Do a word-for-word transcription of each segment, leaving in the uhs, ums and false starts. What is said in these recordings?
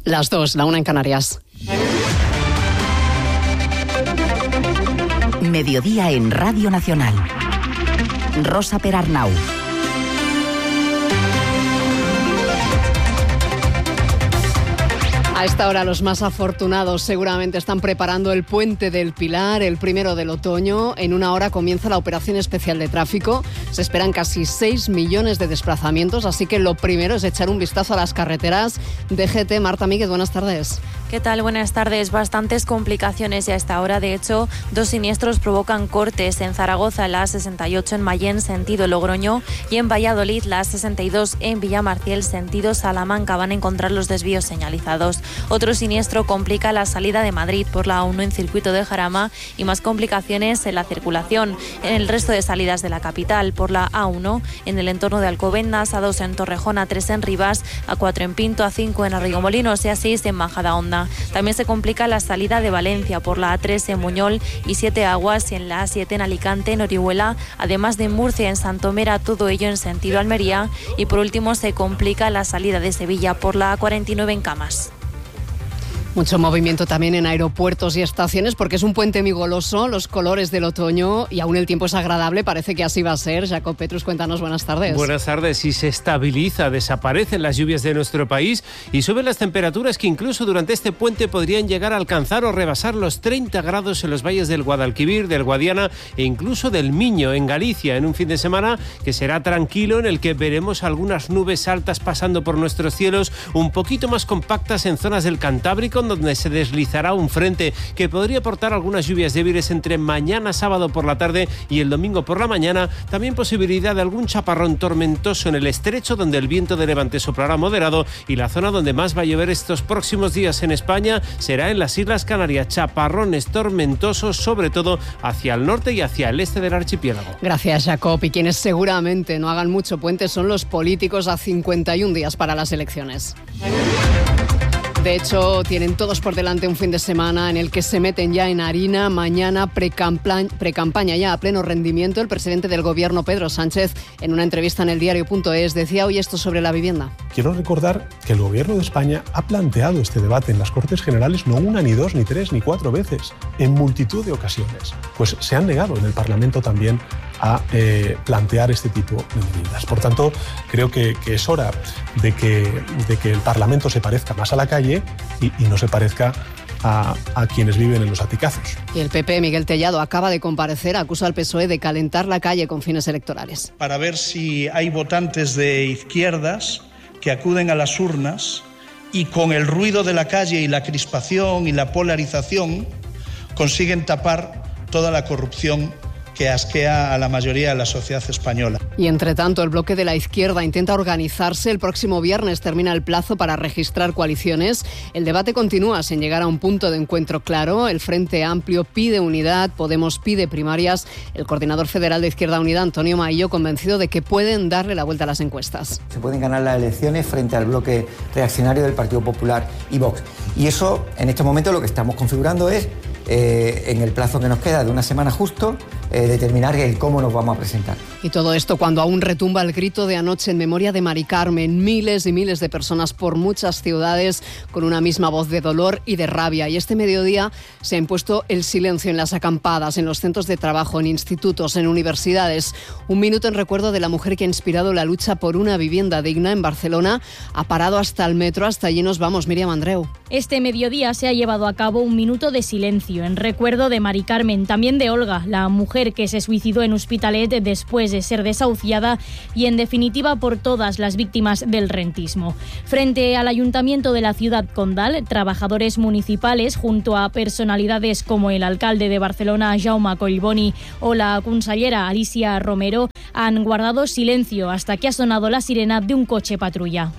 Las dos, la una en Canarias. Mediodía en Radio Nacional. Rosa Perarnau. A esta hora los más afortunados seguramente están preparando el puente del Pilar, el primero del otoño. En una hora comienza la operación especial de tráfico. Se esperan casi seis millones de desplazamientos, así que lo primero es echar un vistazo a las carreteras. D G T, Marta Míguez, buenas tardes. ¿Qué tal? Buenas tardes. Bastantes complicaciones ya a esta hora. De hecho, dos siniestros provocan cortes en Zaragoza, la A sesenta y ocho en Mayén, sentido Logroño, y en Valladolid, la A sesenta y dos en Villamarciel, sentido Salamanca. Van a encontrar los desvíos señalizados. Otro siniestro complica la salida de Madrid por la A uno en circuito de Jarama y más complicaciones en la circulación en el resto de salidas de la capital. Por la A uno en el entorno de Alcobendas, A dos en Torrejón, A tres en Rivas, A cuatro en Pinto, A cinco en Arrigomolinos y A seis en Majadahonda. También se complica la salida de Valencia por la A tres en Muñol y Siete Aguas y en la A siete en Alicante, en Orihuela, además de Murcia, en Santomera, todo ello en sentido Almería. Y por último se complica la salida de Sevilla por la A cuarenta y nueve en Camas. Mucho movimiento también en aeropuertos y estaciones porque es un puente muy goloso, los colores del otoño y aún el tiempo es agradable, parece que así va a ser. Jacob Petrus, cuéntanos, buenas tardes. Buenas tardes. Y se estabiliza, desaparecen las lluvias de nuestro país y suben las temperaturas que incluso durante este puente podrían llegar a alcanzar o rebasar los treinta grados en los valles del Guadalquivir, del Guadiana e incluso del Miño en Galicia, en un fin de semana que será tranquilo, en el que veremos algunas nubes altas pasando por nuestros cielos, un poquito más compactas en zonas del Cantábrico, donde se deslizará un frente que podría aportar algunas lluvias débiles entre mañana sábado por la tarde y el domingo por la mañana. También posibilidad de algún chaparrón tormentoso en el estrecho, donde el viento de levante soplará moderado, y la zona donde más va a llover estos próximos días en España será en las Islas Canarias. Chaparrones tormentosos, sobre todo hacia el norte y hacia el este del archipiélago. Gracias, Jacob. Y quienes seguramente no hagan mucho puente son los políticos a cincuenta y un días para las elecciones. De hecho, tienen todos por delante un fin de semana en el que se meten ya en harina. Mañana pre-campaña, pre-campaña ya a pleno rendimiento. El presidente del Gobierno, Pedro Sánchez, en una entrevista en el diario punto es, decía hoy esto sobre la vivienda. Quiero recordar que el Gobierno de España ha planteado este debate en las Cortes Generales no una, ni dos, ni tres, ni cuatro veces, en multitud de ocasiones. Pues se han negado en el Parlamento también a eh, plantear este tipo de medidas. Por tanto, creo que, que es hora de que, de que el Parlamento se parezca más a la calle y, y no se parezca a, a quienes viven en los aticazos. Y el P P, Miguel Tellado, acaba de comparecer, acusa al P S O E de calentar la calle con fines electorales. Para ver si hay votantes de izquierdas que acuden a las urnas y con el ruido de la calle y la crispación y la polarización consiguen tapar toda la corrupción que asquea a la mayoría de la sociedad española. Y entre tanto, el bloque de la izquierda intenta organizarse. El próximo viernes termina el plazo para registrar coaliciones. El debate continúa sin llegar a un punto de encuentro claro. El Frente Amplio pide unidad, Podemos pide primarias. El coordinador federal de Izquierda Unida, Antonio Maillo, convencido de que pueden darle la vuelta a las encuestas. Se pueden ganar las elecciones frente al bloque reaccionario del Partido Popular y Vox. Y eso, en este momento, lo que estamos configurando es, eh, en el plazo que nos queda de una semana justo, eh, determinar el cómo nos vamos a presentar. Y todo esto cuando aún retumba el grito de anoche en memoria de Mari Carmen. Miles y miles de personas por muchas ciudades con una misma voz de dolor y de rabia. Y este mediodía se ha impuesto el silencio en las acampadas, en los centros de trabajo, en institutos, en universidades. Un minuto en recuerdo de la mujer que ha inspirado la lucha por una vivienda digna en Barcelona. Ha parado hasta el metro. Hasta allí nos vamos, Miriam Andreu. Este mediodía se ha llevado a cabo un minuto de silencio en recuerdo de Mari Carmen, también de Olga, la mujer que se suicidó en Hospitalet después de ser desahuciada, y en definitiva por todas las víctimas del rentismo. Frente al Ayuntamiento de la ciudad condal, trabajadores municipales junto a personalidades como el alcalde de Barcelona, Jaume Collboni, o la consellera Alicia Romero han guardado silencio hasta que ha sonado la sirena de un coche patrulla.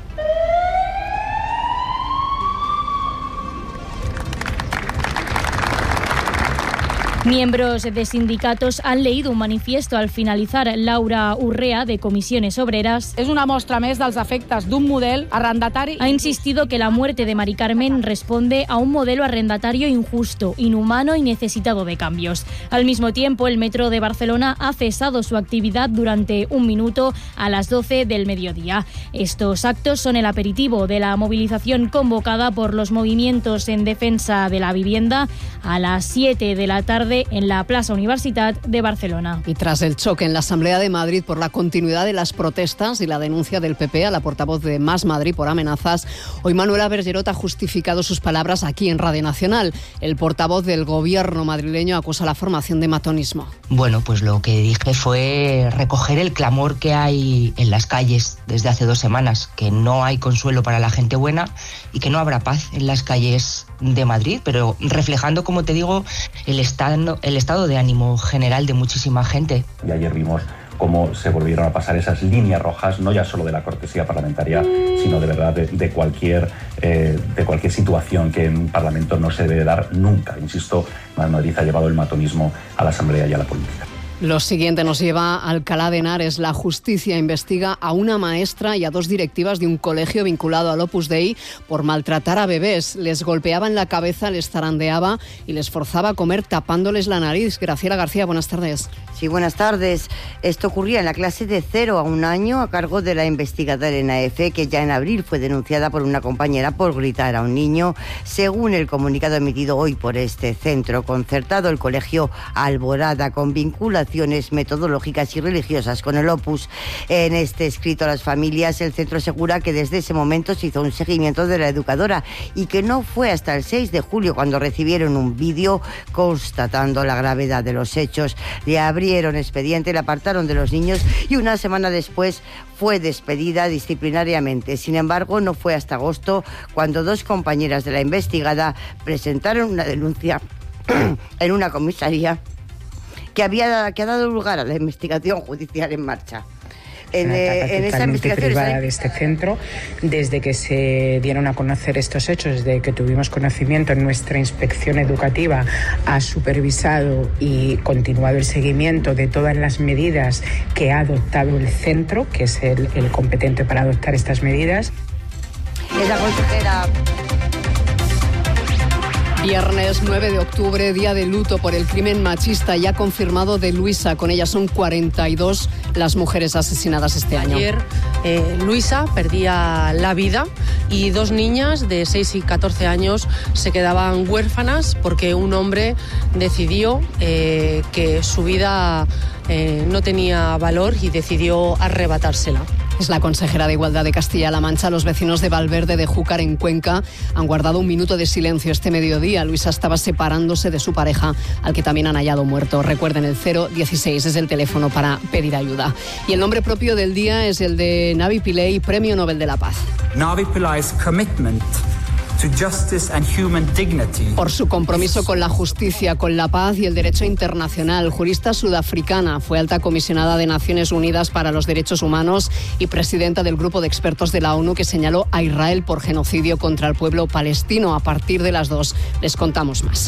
Miembros de sindicatos han leído un manifiesto al finalizar. Laura Urrea, de Comisiones Obreras, és una mostra més dels efectes d'un model arrendatari. Ha insistido que la muerte de Mari Carmen responde a un modelo arrendatario injusto, inhumano y necesitado de cambios. Al mismo tiempo, el Metro de Barcelona ha cesado su actividad durante un minuto a las doce del mediodía. Estos actos son el aperitivo de la movilización convocada por los movimientos en defensa de la vivienda a las siete de la tarde en la Plaza Universitat de Barcelona. Y tras el choque en la Asamblea de Madrid por la continuidad de las protestas y la denuncia del P P a la portavoz de Más Madrid por amenazas, hoy Manuela Bergerot ha justificado sus palabras aquí en Radio Nacional. El portavoz del gobierno madrileño acusa la formación de matonismo. Bueno, pues lo que dije fue recoger el clamor que hay en las calles desde hace dos semanas, que no hay consuelo para la gente buena y que no habrá paz en las calles de Madrid, pero reflejando, como te digo, el estado, el estado de ánimo general de muchísima gente. Y ayer vimos cómo se volvieron a pasar esas líneas rojas, no ya solo de la cortesía parlamentaria, sino de verdad de, de, cualquier, eh, de cualquier situación que en un Parlamento no se debe dar nunca. Insisto, Madrid ha llevado el matonismo a la Asamblea y a la política. Lo siguiente nos lleva a Alcalá de Henares. La justicia investiga a una maestra y a dos directivas de un colegio vinculado al Opus Dei por maltratar a bebés. Les golpeaba en la cabeza, les zarandeaba y les forzaba a comer tapándoles la nariz. Graciela García, buenas tardes. Sí, buenas tardes. Esto ocurría en la clase de cero a un año a cargo de la investigadora Elena F., que ya en abril fue denunciada por una compañera por gritar a un niño. Según el comunicado emitido hoy por este centro concertado, el colegio Alborada, con vinculación metodológicas y religiosas con el Opus. En este escrito a las familias, el centro asegura que desde ese momento se hizo un seguimiento de la educadora y que no fue hasta el seis de julio cuando recibieron un vídeo constatando la gravedad de los hechos. Le abrieron expediente, le apartaron de los niños y una semana después fue despedida disciplinariamente. Sin embargo, no fue hasta agosto cuando dos compañeras de la investigada presentaron una denuncia en una comisaría que había que ha dado lugar a la investigación judicial en marcha. En, eh, en esa investigación privada de este centro, desde que se dieron a conocer estos hechos, desde que tuvimos conocimiento, en nuestra inspección educativa ha supervisado y continuado el seguimiento de todas las medidas que ha adoptado el centro, que es el, el competente para adoptar estas medidas. Es la consejera. Viernes nueve de octubre, día de luto por el crimen machista ya confirmado de Luisa. Con ella son cuarenta y dos las mujeres asesinadas este año. Ayer eh, Luisa perdía la vida y dos niñas de seis y catorce años se quedaban huérfanas porque un hombre decidió eh, que su vida eh, no tenía valor y decidió arrebatársela. Es la consejera de Igualdad de Castilla-La Mancha. Los vecinos de Valverde de Júcar, en Cuenca, han guardado un minuto de silencio este mediodía. Luisa estaba separándose de su pareja, al que también han hallado muerto. Recuerden, el cero dieciséis es el teléfono para pedir ayuda. Y el nombre propio del día es el de Navi Pillay, Premio Nobel de la Paz. Navi Pillay's commitment to justice and human dignity. Por su compromiso con la justicia, con la paz y el derecho internacional. Jurista sudafricana, fue alta comisionada de Naciones Unidas para los Derechos Humanos y presidenta del grupo de expertos de la ONU que señaló a Israel por genocidio contra el pueblo palestino. A partir de las dos les contamos más.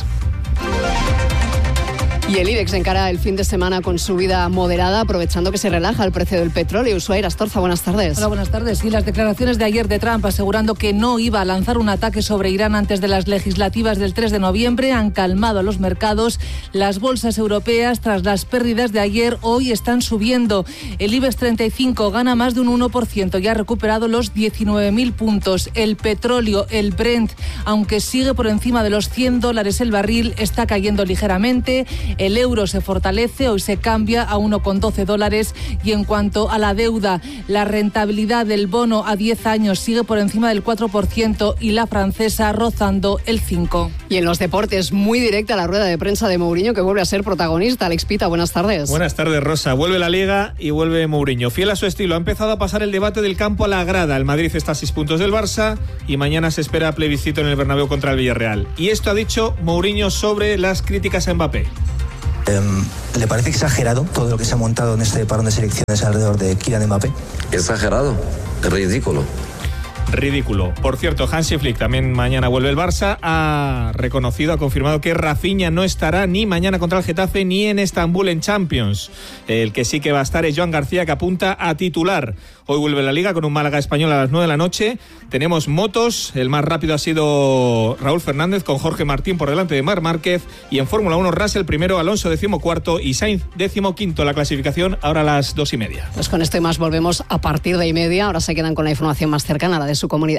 Y el IBEX encara el fin de semana con subida moderada, aprovechando que se relaja el precio del petróleo. Ushuaia Astorza, buenas tardes. Hola, buenas tardes. Y las declaraciones de ayer de Trump asegurando que no iba a lanzar un ataque sobre Irán antes de las legislativas del tres de noviembre han calmado a los mercados. Las bolsas europeas, tras las pérdidas de ayer, hoy están subiendo. El IBEX treinta y cinco gana más de un uno por ciento y ha recuperado los diecinueve mil puntos. El petróleo, el Brent, aunque sigue por encima de los cien dólares el barril, está cayendo ligeramente. El euro se fortalece, hoy se cambia a uno con doce dólares. Y en cuanto a la deuda, la rentabilidad del bono a diez años sigue por encima del cuatro por ciento y la francesa rozando el cinco por ciento. Y en los deportes, muy directa la rueda de prensa de Mourinho, que vuelve a ser protagonista. Alex Pita, buenas tardes. Buenas tardes, Rosa. Vuelve la Liga y vuelve Mourinho. Fiel a su estilo, ha empezado a pasar el debate del campo a la grada. El Madrid está a seis puntos del Barça y mañana se espera plebiscito en el Bernabéu contra el Villarreal. Y esto ha dicho Mourinho sobre las críticas a Mbappé. ¿Le parece exagerado todo lo que se ha montado en este parón de selecciones alrededor de Kylian Mbappé? Exagerado, ridículo. ridículo. Por cierto, Hansi Flick, también mañana vuelve el Barça, ha reconocido, ha confirmado que Rafinha no estará ni mañana contra el Getafe ni en Estambul en Champions. El que sí que va a estar es Joan García, que apunta a titular. Hoy vuelve la Liga con un Málaga Español a las nueve de la noche. Tenemos motos, el más rápido ha sido Raúl Fernández con Jorge Martín por delante de Marc Márquez, y en Fórmula uno Russell primero, Alonso decimocuarto y Sainz decimoquinto. La clasificación ahora a las dos y media. Pues con esto y más volvemos a partir de y media. Ahora se quedan con la información más cercana a la de su comunidad.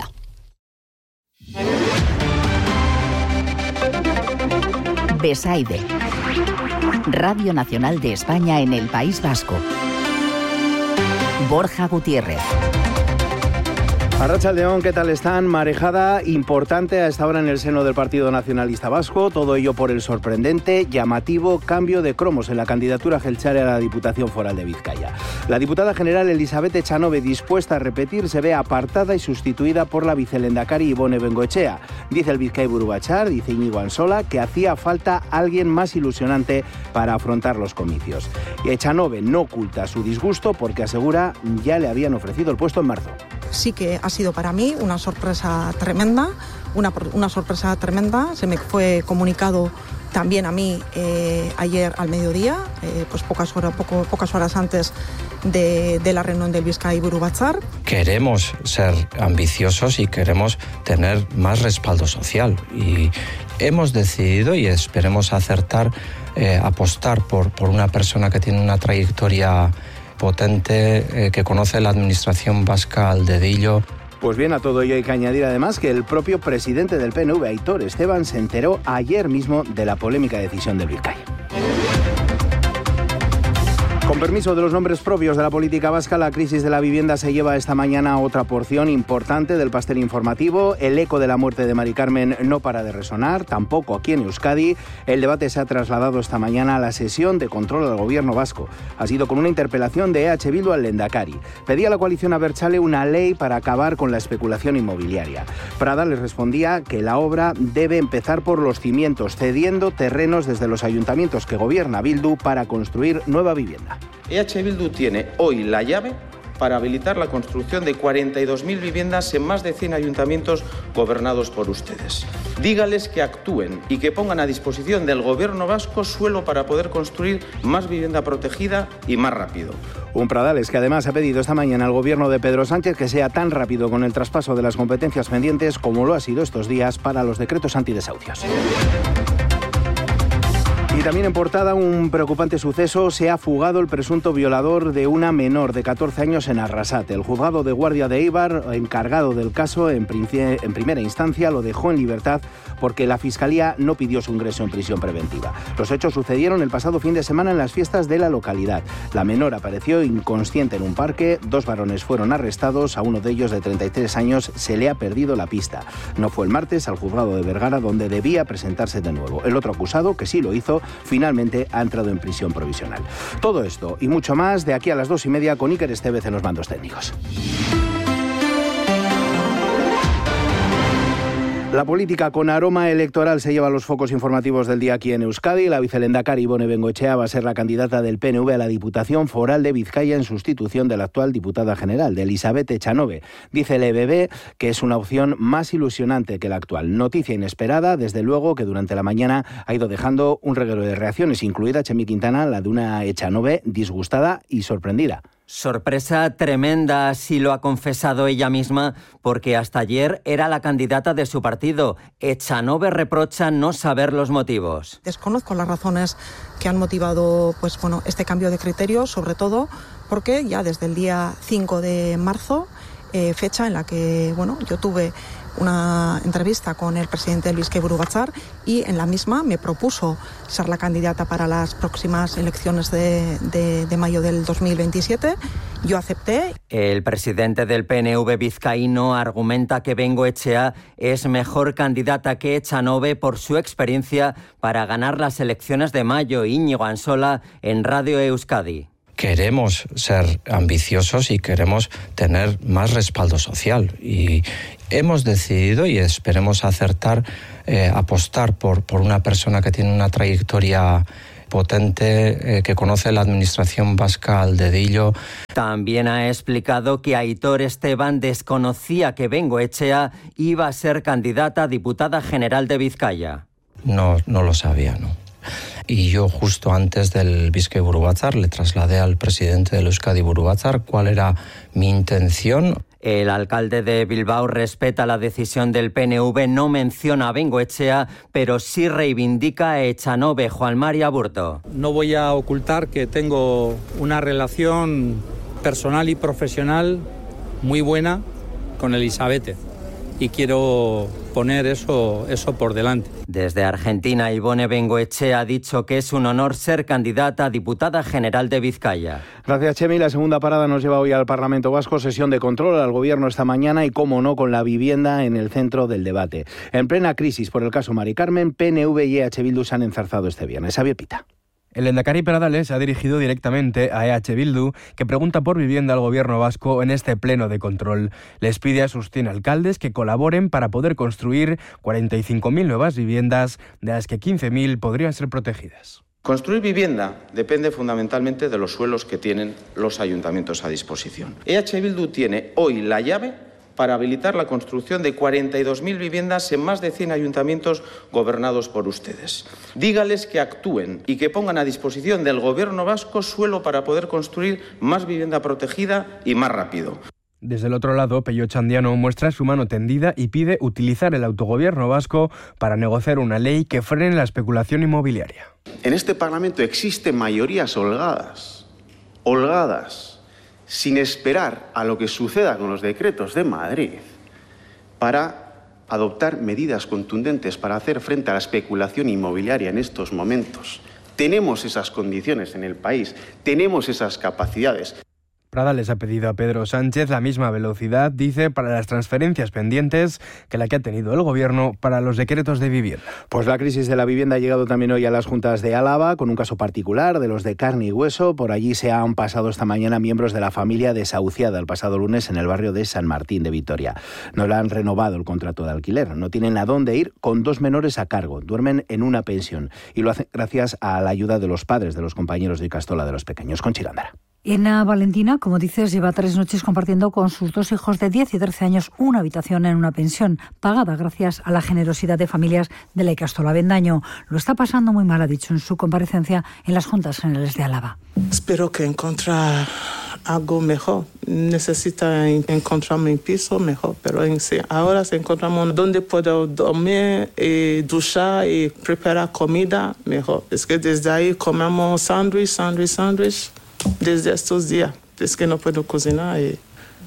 Besaide, Radio Nacional de España en el País Vasco. Borja Gutiérrez. Arratsaldeon, ¿qué tal están? Marejada importante a esta hora en el seno del Partido Nacionalista Vasco, todo ello por el sorprendente, llamativo cambio de cromos en la candidatura jeltzale a la Diputación Foral de Vizcaya. La diputada general Elizabeth Echanove, dispuesta a repetir, se ve apartada y sustituida por la vicelendakari Ibone Bengoechea. Dice el Bizkai Buru Batzar, dice Íñigo Ansola, que hacía falta alguien más ilusionante para afrontar los comicios. Echanove no oculta su disgusto porque asegura ya le habían ofrecido el puesto en marzo. Sí que ha sido para mí una sorpresa tremenda, una, una sorpresa tremenda. Se me fue comunicado también a mí eh, ayer al mediodía, eh, pues pocas horas, poco, pocas horas antes de, de la reunión del Bizkai Buru Batzar. Queremos ser ambiciosos y queremos tener más respaldo social. Y hemos decidido, y esperemos acertar, eh, apostar por, por una persona que tiene una trayectoria potente, eh, que conoce la administración vasca al dedillo. Pues bien, a todo ello hay que añadir además que el propio presidente del P N V, Aitor Esteban, se enteró ayer mismo de la polémica decisión del Bizkai. Con permiso de los nombres propios de la política vasca, la crisis de la vivienda se lleva esta mañana otra porción importante del pastel informativo. El eco de la muerte de Mari Carmen no para de resonar, tampoco aquí en Euskadi. El debate se ha trasladado esta mañana a la sesión de control del gobierno vasco. Ha sido con una interpelación de E H Bildu al Lehendakari. Pedía a la coalición abertzale una ley para acabar con la especulación inmobiliaria. Prada les respondía que la obra debe empezar por los cimientos, cediendo terrenos desde los ayuntamientos que gobierna Bildu para construir nueva vivienda. E H Bildu tiene hoy la llave para habilitar la construcción de cuarenta y dos mil viviendas en más de cien ayuntamientos gobernados por ustedes. Dígales que actúen y que pongan a disposición del gobierno vasco suelo para poder construir más vivienda protegida y más rápido. Un Pradales que además ha pedido esta mañana al gobierno de Pedro Sánchez que sea tan rápido con el traspaso de las competencias pendientes como lo ha sido estos días para los decretos antidesahucios. Y también en portada, un preocupante suceso: se ha fugado el presunto violador de una menor de catorce años en Arrasate. El juzgado de guardia de Eibar, encargado del caso en, princ- en primera instancia, lo dejó en libertad porque la Fiscalía no pidió su ingreso en prisión preventiva. Los hechos sucedieron el pasado fin de semana en las fiestas de la localidad. La menor apareció inconsciente en un parque, dos varones fueron arrestados, a uno de ellos de treinta y tres años se le ha perdido la pista. No fue el martes al juzgado de Vergara donde debía presentarse de nuevo. El otro acusado, que sí lo hizo, finalmente ha entrado en prisión provisional. Todo esto y mucho más de aquí a las dos y media con Iker Estevez en los mandos técnicos. La política con aroma electoral se lleva los focos informativos del día aquí en Euskadi. La vicelendakari Ibone Bengoechea va a ser la candidata del P N V a la Diputación Foral de Vizcaya en sustitución de la actual diputada general, de Elizabeth Echanove. Dice el E B B que es una opción más ilusionante que la actual. Noticia inesperada, desde luego, que durante la mañana ha ido dejando un reguero de reacciones, incluida Chemi Quintana, la de una Echanove disgustada y sorprendida. Sorpresa tremenda, así lo ha confesado ella misma, porque hasta ayer era la candidata de su partido. Echanove reprocha no saber los motivos. Desconozco las razones que han motivado pues, bueno, este cambio de criterio, sobre todo porque ya desde el día cinco de marzo, eh, fecha en la que bueno, yo tuve una entrevista con el presidente del Bizkai Buru Batzar y en la misma me propuso ser la candidata para las próximas elecciones de, de, de mayo del dos mil veintisiete. Yo acepté. El presidente del P N V vizcaíno argumenta que Bengoechea es mejor candidata que Echanove por su experiencia para ganar las elecciones de mayo. Íñigo Ansola en Radio Euskadi. Queremos ser ambiciosos y queremos tener más respaldo social. Y hemos decidido, y esperemos acertar, eh, apostar por, por una persona que tiene una trayectoria potente, eh, que conoce la administración vasca al dedillo. También ha explicado que Aitor Esteban desconocía que Bengoechea iba a ser candidata a diputada general de Vizcaya. No, no lo sabía, ¿no? Y yo justo antes del Bizkai Buru Batzar le trasladé al presidente del Euskadi Buru Batzar cuál era mi intención. El alcalde de Bilbao respeta la decisión del P N V, no menciona a Bengoechea, pero sí reivindica a Echanove. Juan María Burto. No voy a ocultar que tengo una relación personal y profesional muy buena con Elisabete y quiero poner eso, eso por delante. Desde Argentina, Ivone Bengoechea ha dicho que es un honor ser candidata a diputada general de Vizcaya. Gracias, Chemi. La segunda parada nos lleva hoy al Parlamento Vasco, sesión de control al Gobierno esta mañana y, cómo no, con la vivienda en el centro del debate. En plena crisis por el caso Mari Carmen, P N V y E H Bildu se han enzarzado este viernes. Xavier Pita. El lehendakari Pradales ha dirigido directamente a E H Bildu, que pregunta por vivienda al gobierno vasco en este pleno de control. Les pide a sus cien alcaldes que colaboren para poder construir cuarenta y cinco mil nuevas viviendas, de las que quince mil podrían ser protegidas. Construir vivienda depende fundamentalmente de los suelos que tienen los ayuntamientos a disposición. E H Bildu tiene hoy la llave para habilitar la construcción de cuarenta y dos mil viviendas en más de cien ayuntamientos gobernados por ustedes. Dígales que actúen y que pongan a disposición del Gobierno vasco suelo para poder construir más vivienda protegida y más rápido. Desde el otro lado, Pello Chandiano muestra su mano tendida y pide utilizar el autogobierno vasco para negociar una ley que frene la especulación inmobiliaria. En este Parlamento existen mayorías holgadas, holgadas, sin esperar a lo que suceda con los decretos de Madrid, para adoptar medidas contundentes para hacer frente a la especulación inmobiliaria en estos momentos. Tenemos esas condiciones en el país, tenemos esas capacidades. Pradales ha pedido a Pedro Sánchez la misma velocidad, dice, para las transferencias pendientes que la que ha tenido el Gobierno para los decretos de vivienda. Pues la crisis de la vivienda ha llegado también hoy a las juntas de Álava, con un caso particular de los de carne y hueso. Por allí se han pasado esta mañana miembros de la familia desahuciada el pasado lunes en el barrio de San Martín de Vitoria. No le han renovado el contrato de alquiler, no tienen a dónde ir con dos menores a cargo, duermen en una pensión y lo hacen gracias a la ayuda de los padres de los compañeros de Icastola de los pequeños. Conchi Gándara. Ana Valentina, como dices, lleva tres noches compartiendo con sus dos hijos de diez y trece años una habitación en una pensión, pagada gracias a la generosidad de familias de la Icastola Avendaño. Lo está pasando muy mal, ha dicho en su comparecencia en las Juntas Generales de Álava. Espero que encontrar algo mejor. Necesita encontrar mi piso mejor, pero en sí, ahora se encontramos donde puedo dormir, y duchar y preparar comida mejor. Es que desde ahí comemos sándwich, sándwich, sándwich. Desde estos días, es que no puedo cocinar. Y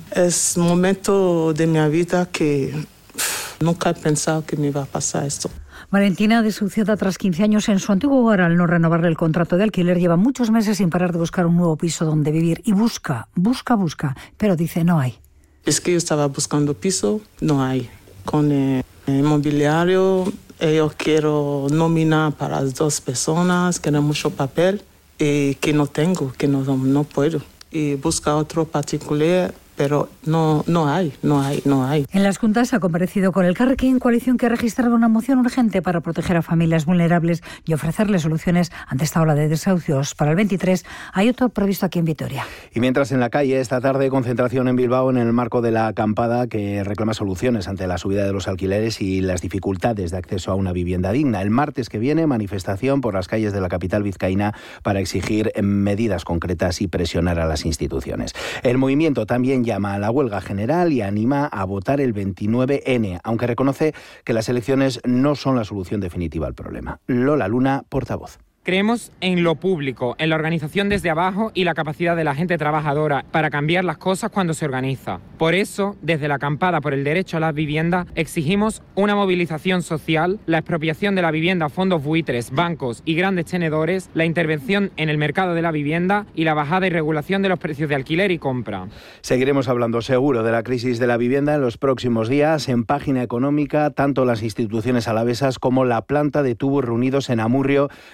es un momento de mi vida que pff, nunca he pensado que me iba a pasar esto. Valentina, desahuciada tras quince años en su antiguo hogar al no renovarle el contrato de alquiler, lleva muchos meses sin parar de buscar un nuevo piso donde vivir. Y busca, busca, busca, pero dice no hay. Es que yo estaba buscando piso, no hay. Con el inmobiliario, yo quiero nominar para las dos personas, quiero mucho papel. Eh, que no tengo, que no, no puedo. Y busca otro particular, pero no, no hay, no hay, no hay. En las Juntas ha comparecido con el Elkarrekin, coalición que ha registrado una moción urgente para proteger a familias vulnerables y ofrecerles soluciones ante esta ola de desahucios. Para el veintitrés hay otro previsto aquí en Vitoria. Y mientras en la calle, esta tarde, concentración en Bilbao en el marco de la acampada que reclama soluciones ante la subida de los alquileres y las dificultades de acceso a una vivienda digna. El martes que viene, manifestación por las calles de la capital vizcaína para exigir medidas concretas y presionar a las instituciones. El movimiento también llama a la huelga general y anima a votar el veintinueve ene, aunque reconoce que las elecciones no son la solución definitiva al problema. Lola Luna, portavoz. Creemos en lo público, en la organización desde abajo y la capacidad de la gente trabajadora para cambiar las cosas cuando se organiza. Por eso, desde la acampada por el derecho a la vivienda, exigimos una movilización social, la expropiación de la vivienda a fondos buitres, bancos y grandes tenedores, la intervención en el mercado de la vivienda y la bajada y regulación de los precios de alquiler y compra. Seguiremos hablando seguro de la crisis de la vivienda en los próximos días. En Página Económica, tanto las instituciones alavesas como la planta de tubos reunidos en Amurrio respiran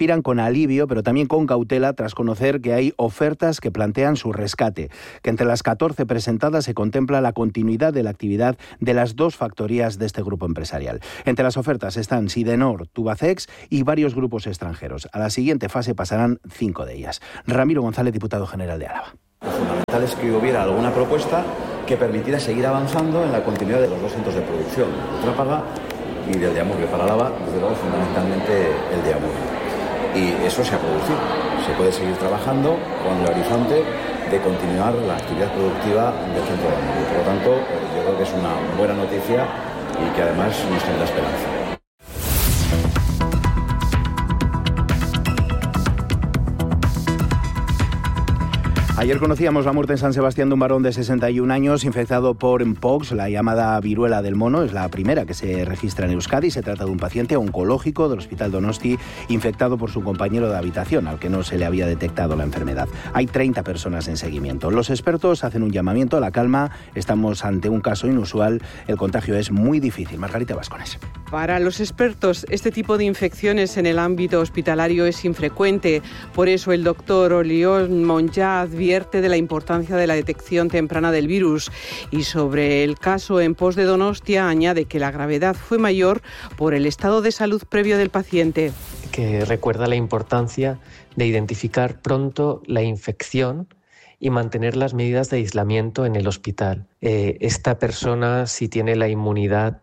respiran con alivio, pero también con cautela, tras conocer que hay ofertas que plantean su rescate, que entre las catorce presentadas se contempla la continuidad de la actividad de las dos factorías de este grupo empresarial. Entre las ofertas están Sidenor, Tubacex y varios grupos extranjeros. A la siguiente fase pasarán cinco de ellas. Ramiro González, diputado general de Álava. Lo fundamental es que hubiera alguna propuesta que permitiera seguir avanzando en la continuidad de los dos centros de producción, de Trápaga y del de Amurrio. Para Álava, desde luego, fundamentalmente el de Amurrio. Y eso se ha producido. Se puede seguir trabajando con el horizonte de continuar la actividad productiva del centro de Amurrio. Por lo tanto, yo creo que es una buena noticia y que además nos genera esperanza. Ayer conocíamos la muerte en San Sebastián de un varón de sesenta y un años infectado por Mpox, la llamada viruela del mono. Es la primera que se registra en Euskadi. Se trata de un paciente oncológico del Hospital Donosti infectado por su compañero de habitación, al que no se le había detectado la enfermedad. Hay treinta personas en seguimiento. Los expertos hacen un llamamiento a la calma. Estamos ante un caso inusual. El contagio es muy difícil. Margarita Vascones. Para los expertos, este tipo de infecciones en el ámbito hospitalario es infrecuente. Por eso el doctor Olión Monjá advierte de la importancia de la detección temprana del virus. Y sobre el caso en Pos de Donostia, añade que la gravedad fue mayor por el estado de salud previo del paciente. Que recuerda la importancia de identificar pronto la infección y mantener las medidas de aislamiento en el hospital. Eh, esta persona, si tiene la inmunidad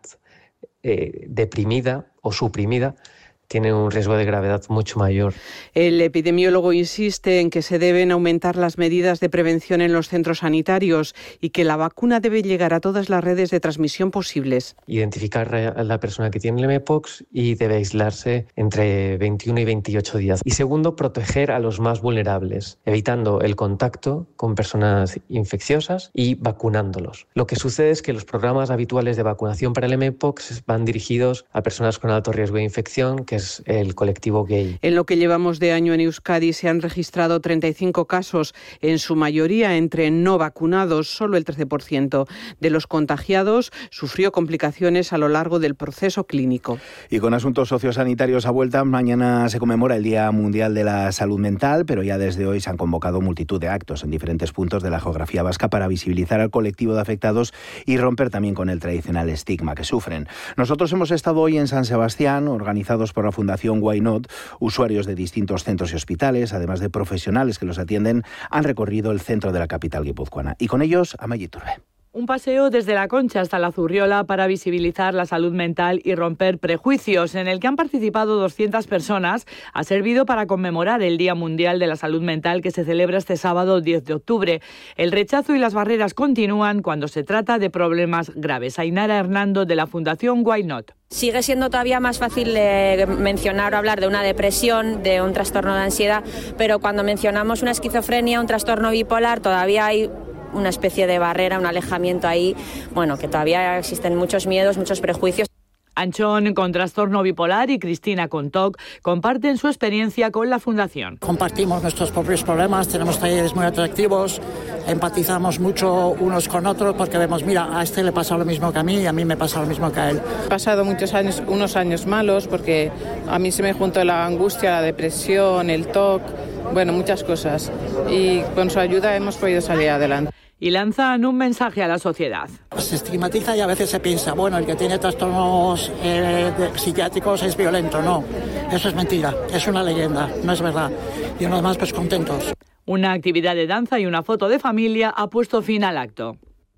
eh, deprimida o suprimida, tiene un riesgo de gravedad mucho mayor. El epidemiólogo insiste en que se deben aumentar las medidas de prevención en los centros sanitarios y que la vacuna debe llegar a todas las redes de transmisión posibles. Identificar a la persona que tiene el Mpox y debe aislarse entre veintiuno y veintiocho días. Y segundo, proteger a los más vulnerables, evitando el contacto con personas infecciosas y vacunándolos. Lo que sucede es que los programas habituales de vacunación para el Mpox van dirigidos a personas con alto riesgo de infección, que es el colectivo gay. En lo que llevamos de año en Euskadi se han registrado treinta y cinco casos, en su mayoría entre no vacunados. Solo el trece por ciento de los contagiados sufrió complicaciones a lo largo del proceso clínico. Y con asuntos sociosanitarios a vuelta, mañana se conmemora el Día Mundial de la Salud Mental, pero ya desde hoy se han convocado multitud de actos en diferentes puntos de la geografía vasca para visibilizar al colectivo de afectados y romper también con el tradicional estigma que sufren. Nosotros hemos estado hoy en San Sebastián, organizados por la Fundación Why Not. Usuarios de distintos centros y hospitales, además de profesionales que los atienden, han recorrido el centro de la capital guipuzcoana. Y con ellos, Amaya Iturbe. Un paseo desde La Concha hasta La Zurriola para visibilizar la salud mental y romper prejuicios, en el que han participado doscientas personas, ha servido para conmemorar el Día Mundial de la Salud Mental que se celebra este sábado diez de octubre. El rechazo y las barreras continúan cuando se trata de problemas graves. Ainara Hernando, de la Fundación Why Not. Sigue siendo todavía más fácil eh, mencionar o hablar de una depresión, de un trastorno de ansiedad, pero cuando mencionamos una esquizofrenia, un trastorno bipolar, todavía hay una especie de barrera, un alejamiento ahí, bueno, que todavía existen muchos miedos, muchos prejuicios. Anchón, con trastorno bipolar, y Cristina, con T O C, comparten su experiencia con la Fundación. Compartimos nuestros propios problemas, tenemos talleres muy atractivos, empatizamos mucho unos con otros porque vemos, mira, a este le pasa lo mismo que a mí y a mí me pasa lo mismo que a él. He pasado muchos años, unos años malos porque a mí se me juntó la angustia, la depresión, el T O C, bueno, muchas cosas. Y con su ayuda hemos podido salir adelante. Y lanzan un mensaje a la sociedad. Se estigmatiza y a veces se piensa, bueno, el que tiene trastornos eh, de, psiquiátricos es violento. No, eso es mentira, es una leyenda, no es verdad. Y uno más, pues contentos. Una actividad de danza y una foto de familia ha puesto fin al acto.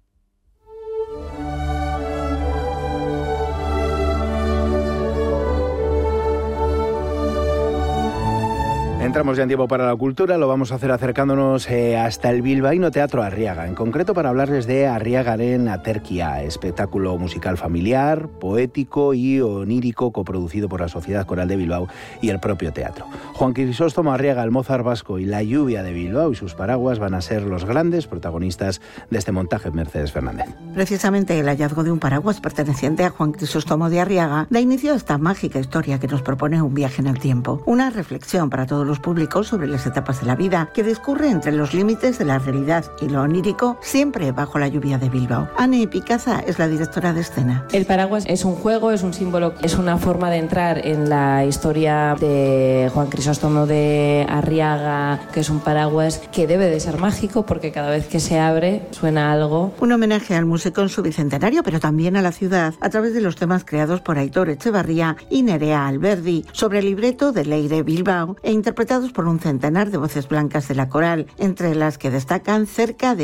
Entramos ya en tiempo para la cultura, lo vamos a hacer acercándonos eh, hasta el Bilbaíno Teatro Arriaga, en concreto para hablarles de Arriagaren Aterkia, espectáculo musical familiar, poético y onírico coproducido por la Sociedad Coral de Bilbao y el propio teatro. Juan Crisóstomo Arriaga, el Mozart vasco, y la lluvia de Bilbao y sus paraguas van a ser los grandes protagonistas de este montaje. Mercedes Fernández. Precisamente el hallazgo de un paraguas perteneciente a Juan Crisóstomo de Arriaga da inicio a esta mágica historia que nos propone un viaje en el tiempo, una reflexión para todos los público sobre las etapas de la vida, que discurre entre los límites de la realidad y lo onírico, siempre bajo la lluvia de Bilbao. Ane Picaza es la directora de escena. El paraguas es un juego, es un símbolo, es una forma de entrar en la historia de Juan Crisóstomo de Arriaga, que es un paraguas que debe de ser mágico porque cada vez que se abre suena algo. Un homenaje al músico en su bicentenario, pero también a la ciudad, a través de los temas creados por Aitor Echevarría y Nerea Alberdi, sobre el libreto de Leire Bilbao e interpretados por un centenar de voces blancas de la coral, entre las que destacan cerca de